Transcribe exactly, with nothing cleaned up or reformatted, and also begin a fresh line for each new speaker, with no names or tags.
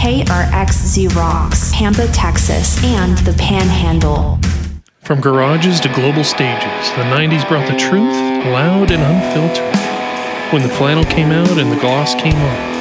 K R X Z Rocks, Pampa, Texas, and the Panhandle.
From garages to global stages, the nineties brought the truth, loud and unfiltered. When the flannel came out and the gloss came off,